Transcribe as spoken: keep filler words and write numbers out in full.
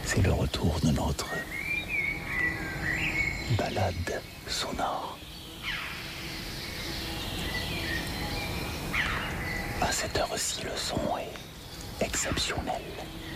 C'est le retour de notre balade sonore. À cette heure-ci, le son est exceptionnel.